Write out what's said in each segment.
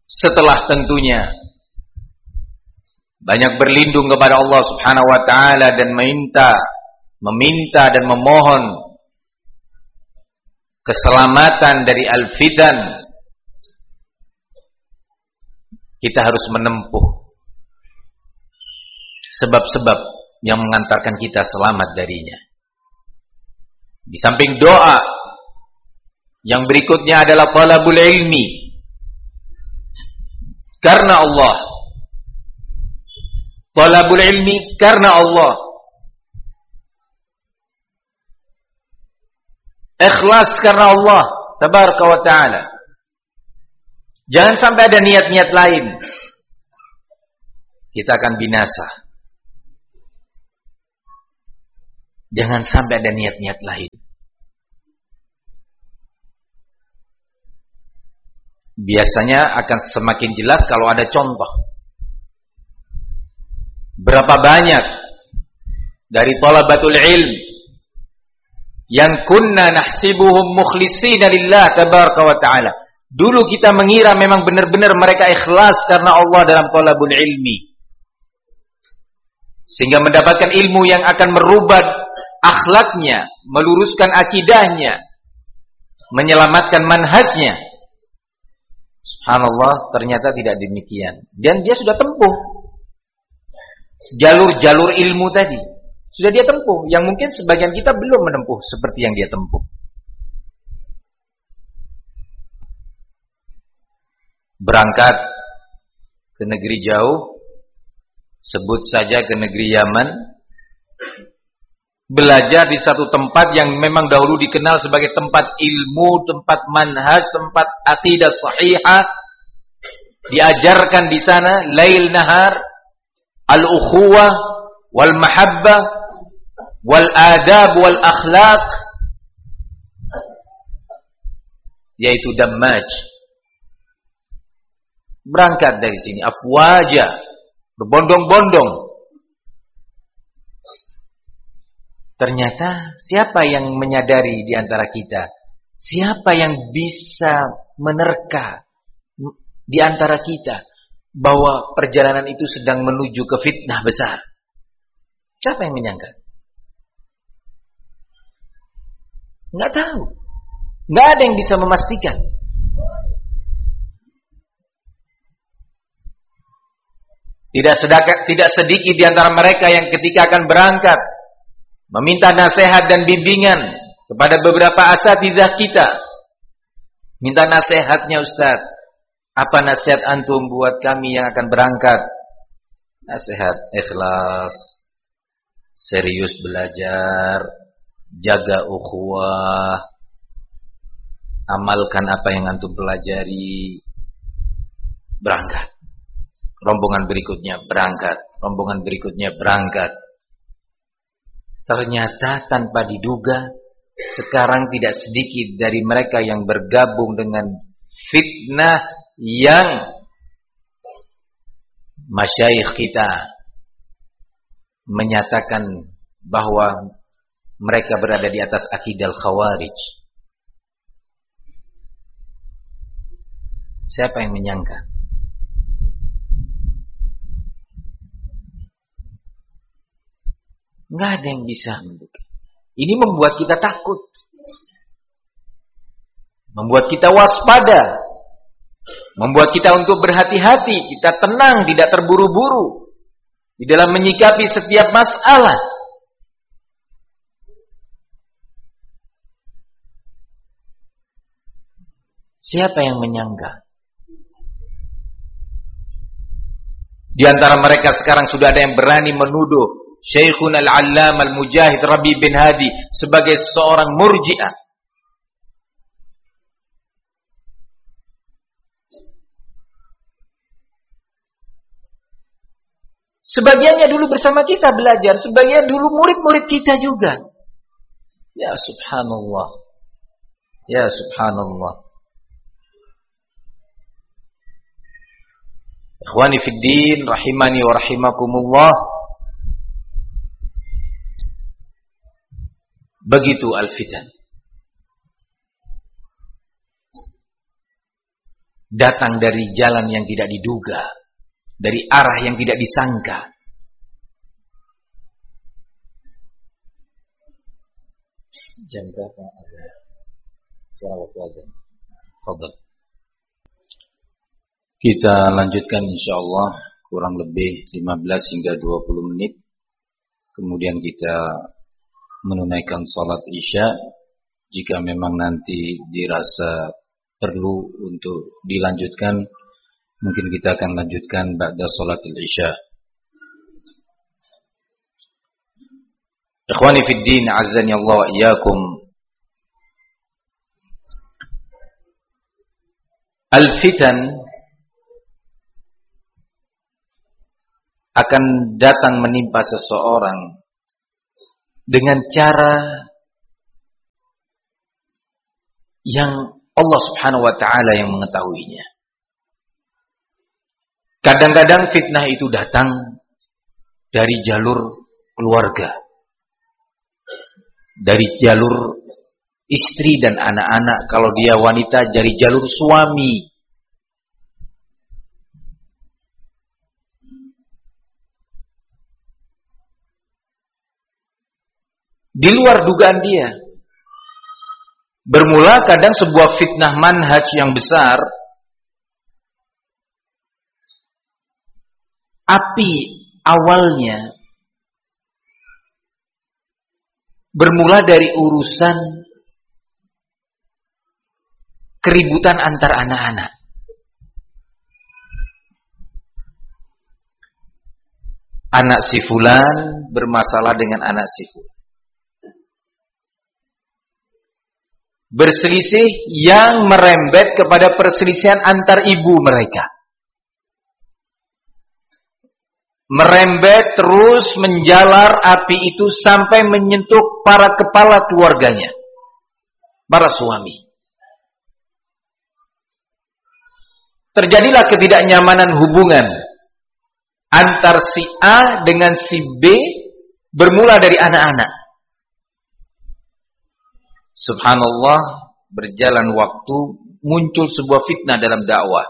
setelah tentunya banyak berlindung kepada Allah Subhanahu wa taala dan meminta dan memohon keselamatan dari al-fitan, kita harus menempuh sebab-sebab yang mengantarkan kita selamat darinya. Di samping doa, yang berikutnya adalah talabul ilmi karena Allah. Talabul ilmi karena Allah. Ikhlas karena Allah tabaraka wa ta'ala. Jangan sampai ada niat-niat lain, kita akan binasa. Jangan sampai ada niat-niat lain. Biasanya akan semakin jelas kalau ada contoh. Berapa banyak dari thalabatul ilm yang kunna nahsibuhum mukhlishina lillah tabaraka wa ta'ala. Dulu kita mengira memang benar-benar mereka ikhlas karena Allah dalam thalabul ilmi, sehingga mendapatkan ilmu yang akan merubah akhlaknya, meluruskan akidahnya, menyelamatkan manhajnya. Subhanallah, ternyata tidak demikian. Dan dia sudah tempuh jalur-jalur ilmu tadi, sudah dia tempuh, yang mungkin sebagian kita belum menempuh seperti yang dia tempuh. Berangkat ke negeri jauh, sebut saja ke negeri Yaman, belajar di satu tempat yang memang dahulu dikenal sebagai tempat ilmu, tempat manhaj, tempat aqidah sahihah. Diajarkan di sana lail nahar al-ukhuwah wal mahabbah wal adab wal akhlaq, yaitu Dammaj. Berangkat dari sini afwaja, berbondong-bondong. Ternyata siapa yang menyadari di antara kita? Siapa yang bisa menerka di antara kita bahwa perjalanan itu sedang menuju ke fitnah besar? Siapa yang menyangka? Enggak tahu. Enggak ada yang bisa memastikan. Tidak sedikit di antara mereka yang ketika akan berangkat meminta nasihat dan bimbingan kepada beberapa asatidzah kita. Minta nasihatnya, Ustaz. Apa nasihat antum buat kami yang akan berangkat? Nasihat ikhlas, serius belajar, jaga ukhuwah, amalkan apa yang antum pelajari, berangkat. Rombongan berikutnya berangkat, rombongan berikutnya berangkat. Ternyata tanpa diduga, sekarang tidak sedikit dari mereka yang bergabung dengan fitnah yang masyayikh kita menyatakan bahwa mereka berada di atas akidah khawarij. Siapa yang menyangka? Nggak ada yang bisa menduga. Ini membuat kita takut, membuat kita waspada, membuat kita untuk berhati-hati, kita tenang, tidak terburu-buru di dalam menyikapi setiap masalah. Siapa yang menyangka? Di antara mereka sekarang sudah ada yang berani menuduh Syekhun al-Allam al-Mujahid Rabi bin Hadi sebagai seorang murji'ah. Sebagiannya dulu bersama kita belajar, sebagian dulu murid-murid kita juga. Ya subhanallah. Ya subhanallah. Ikhwani fid din, rahimani wa rahimakumullah. Begitu al-fitan. datang dari jalan yang tidak diduga, dari arah yang tidak disangka. Jam berapa ada? Secara waktu aja. Fadhal. Kita lanjutkan insyaallah kurang lebih 15 hingga 20 menit. Kemudian kita menunaikan salat Isya. Jika memang nanti dirasa perlu untuk dilanjutkan, mungkin kita akan lanjutkan ba'da salatil Isya. Ikhwani fid din, azzani Allah wa iyyakum. Al-fitan akan datang menimpa seseorang dengan cara yang Allah Subhanahu wa taala yang mengetahuinya. Kadang-kadang fitnah itu datang dari jalur keluarga, dari jalur istri dan anak-anak, kalau dia wanita dari jalur suami. Di luar dugaan dia. Bermula kadang sebuah fitnah manhaj yang besar, api awalnya bermula dari urusan keributan antar anak-anak. Anak si fulan bermasalah dengan anak si fulan. Berselisih yang merembet kepada perselisihan antar ibu mereka. Merembet terus menjalar api itu sampai menyentuh para kepala keluarganya, para suami. Terjadilah ketidaknyamanan hubungan antar si A dengan si B, bermula dari anak-anak. Subhanallah, berjalan waktu muncul sebuah fitnah dalam dakwah,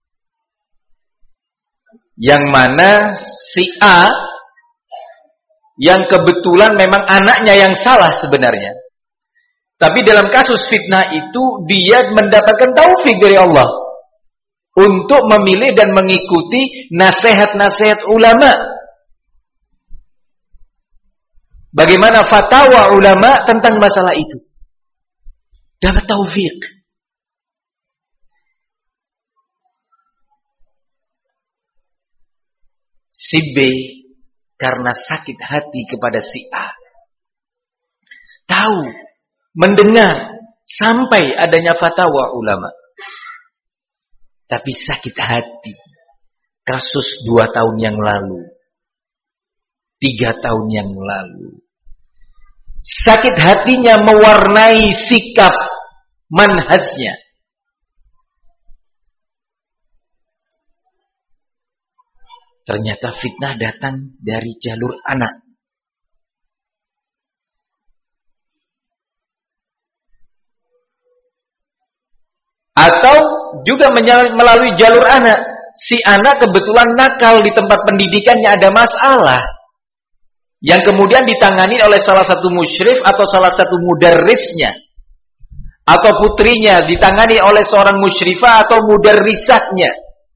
yang mana si A yang kebetulan memang anaknya yang salah sebenarnya, tapi dalam kasus fitnah itu dia mendapatkan taufik dari Allah untuk memilih dan mengikuti nasihat-nasihat ulama. Bagaimana fatwa ulama tentang masalah itu? Dapat taufik. Si B karena sakit hati kepada si A, tahu, mendengar sampai adanya fatwa ulama, tapi sakit hati. Kasus 2 tahun yang lalu, 3 tahun yang lalu, sakit hatinya mewarnai sikap manhajnya. Ternyata fitnah datang dari jalur anak. Atau juga melalui jalur anak. Si anak kebetulan nakal, di tempat pendidikannya ada masalah, yang kemudian ditangani oleh salah satu musyrif atau salah satu mudarrisnya, atau putrinya ditangani oleh seorang musyrifah atau mudarrisatnya.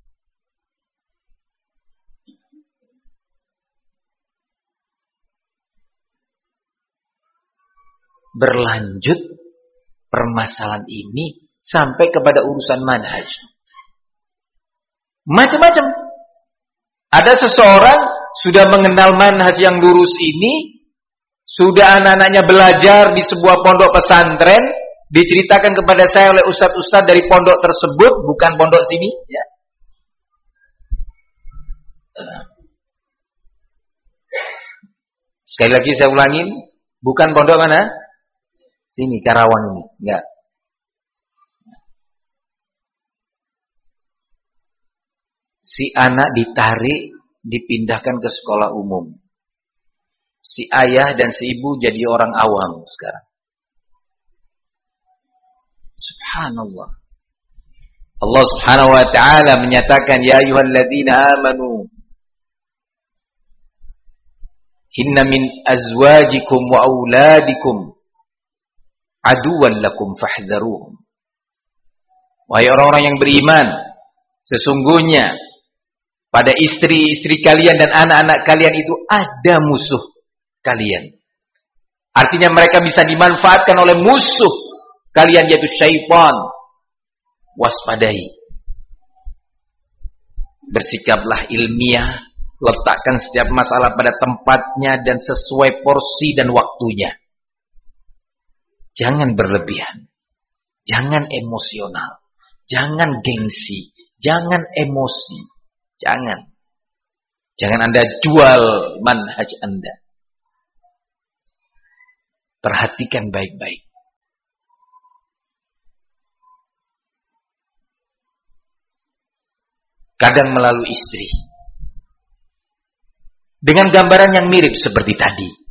Berlanjut permasalahan ini sampai kepada urusan manhaj. Macam-macam. Ada seseorang sudah mengenal manhaj yang lurus ini, sudah anak-anaknya belajar di sebuah pondok pesantren, diceritakan kepada saya oleh ustadz-ustadz dari pondok tersebut, bukan pondok sini, ya. Sekali lagi saya ulangin, bukan pondok mana? Sini, Karawang ini, enggak. Si anak ditarik, dipindahkan ke sekolah umum. Si ayah dan si ibu jadi orang awam sekarang. Subhanallah. Allah Subhanahu wa taala menyatakan, ya ayyuhalladzina amanu inna min azwajikum wa auladikum aduwwan lakum fahdharuhum. Wahai orang-orang yang beriman, sesungguhnya pada istri-istri kalian dan anak-anak kalian itu ada musuh kalian. Artinya mereka bisa dimanfaatkan oleh musuh kalian, yaitu syaitan. Waspadai. Bersikaplah ilmiah, letakkan setiap masalah pada tempatnya dan sesuai porsi dan waktunya. Jangan berlebihan, jangan emosional, jangan gengsi, jangan emosi, jangan Anda jual manhaj Anda. Perhatikan baik-baik. Kadang melalui istri, dengan gambaran yang mirip seperti tadi.